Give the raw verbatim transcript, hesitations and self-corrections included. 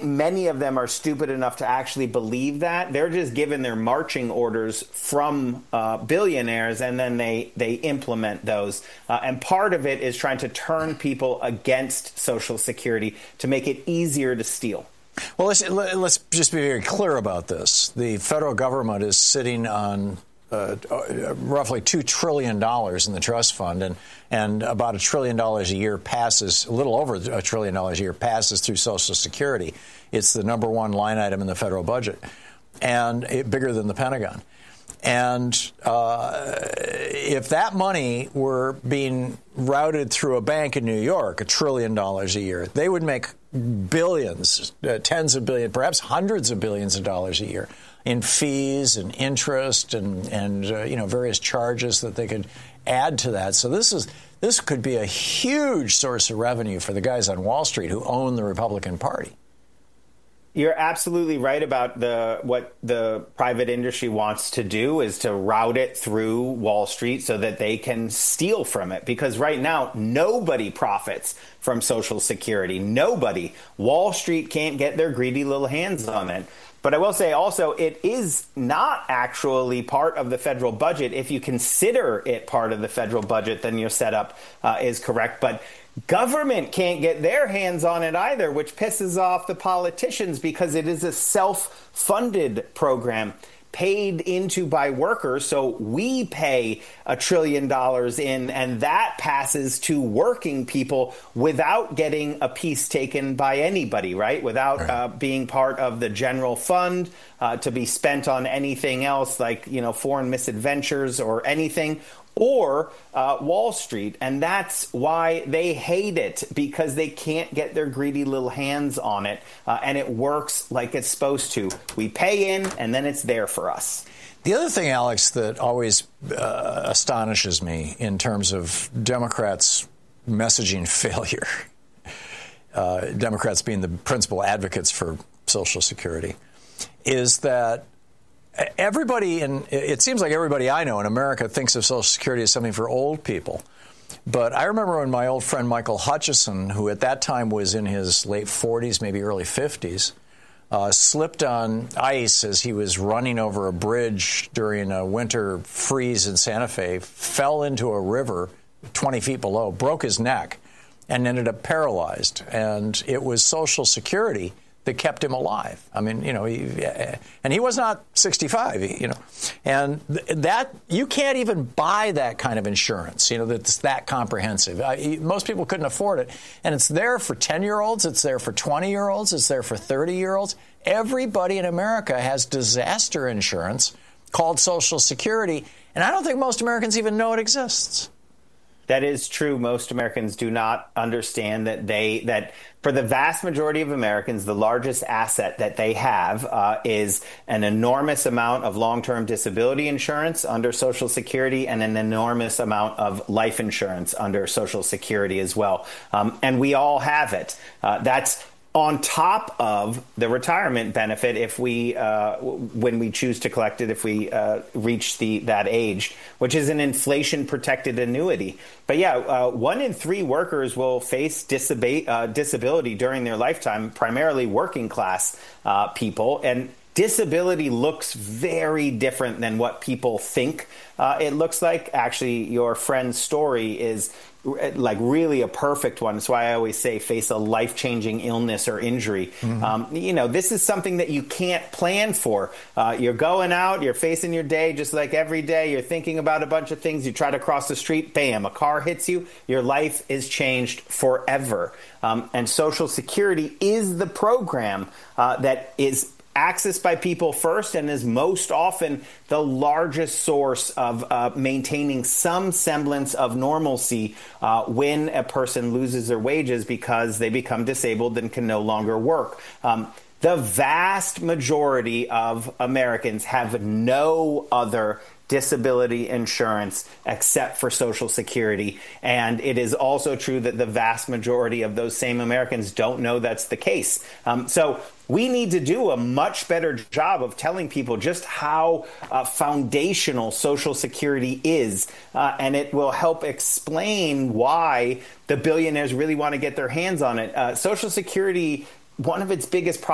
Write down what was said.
many of them are stupid enough to actually believe that. They're just given their marching orders from uh, billionaires, and then they, they implement those. Uh, and part of it is trying to turn people against Social Security to make it easier to steal. Well, let's, let's just be very clear about this. The federal government is sitting on uh, roughly two trillion dollars in the trust fund, and, and about a trillion dollars a year passes, a little over a trillion dollars a year passes through Social Security. It's the number one line item in the federal budget, and it, bigger than the Pentagon. And uh, if that money were being routed through a bank in New York, a trillion dollars a year, they would make billions, uh, tens of billions, perhaps hundreds of billions of dollars a year in fees and interest and, and uh, you know, various charges that they could add to that. So this is this could be a huge source of revenue for the guys on Wall Street who own the Republican Party. You're absolutely right about the what the private industry wants to do is to route it through Wall Street so that they can steal from it. Because right now, nobody profits from Social Security. Nobody. Wall Street can't get their greedy little hands on it. But I will say also, it is not actually part of the federal budget. If you consider it part of the federal budget, then your setup uh, is correct. But government can't get their hands on it either, which pisses off the politicians because it is a self-funded program paid into by workers. So we pay a trillion dollars in, and that passes to working people without getting a piece taken by anybody, right? Without right. Uh, being part of the general fund uh, to be spent on anything else like, you know, foreign misadventures or anything. Or uh, Wall Street. And that's why they hate it, because they can't get their greedy little hands on it. Uh, and it works like it's supposed to. We pay in, and then it's there for us. The other thing, Alex, that always uh, astonishes me in terms of Democrats' messaging failure, uh, Democrats being the principal advocates for Social Security, is that everybody, and it seems like everybody I know in America thinks of Social Security as something for old people. But I remember when my old friend Michael Hutchison, who at that time was in his late forties, maybe early fifties, uh, slipped on ice as he was running over a bridge during a winter freeze in Santa Fe, fell into a river twenty feet below, broke his neck, and ended up paralyzed. And it was Social Security that kept him alive. I mean, you know, he, and he was not sixty-five, you know, and that you can't even buy that kind of insurance, you know, that's that comprehensive. I, most people couldn't afford it. And it's there for ten-year-olds. It's there for twenty-year-olds. It's there for thirty-year-olds. Everybody in America has disaster insurance called Social Security. And I don't think most Americans even know it exists. That is true. Most Americans do not understand that they that for the vast majority of Americans, the largest asset that they have uh, is an enormous amount of long-term disability insurance under Social Security and an enormous amount of life insurance under Social Security as well. Um, and we all have it. Uh, that's on top of the retirement benefit if we uh, when we choose to collect it, if we uh, reach the that age, which is an inflation protected annuity. But yeah, uh, one in three workers will face disab- uh, disability during their lifetime, primarily working class uh, people. And disability looks very different than what people think uh, it looks like. Actually, your friend's story is like really a perfect one. That's why I always say face a life-changing illness or injury. Mm-hmm. Um, you know, this is something that you can't plan for. Uh, you're going out, you're facing your day just like every day. You're thinking about a bunch of things. You try to cross the street, bam, a car hits you. Your life is changed forever. Um, and Social Security is the program uh, that is accessed by people first and is most often the largest source of uh, maintaining some semblance of normalcy uh, when a person loses their wages because they become disabled and can no longer work. Um, the vast majority of Americans have no other disability insurance except for Social Security. And it is also true that the vast majority of those same Americans don't know that's the case. Um, so we need to do a much better job of telling people just how uh, foundational Social Security is. Uh, and it will help explain why the billionaires really want to get their hands on it. Uh, Social Security, one of its biggest problems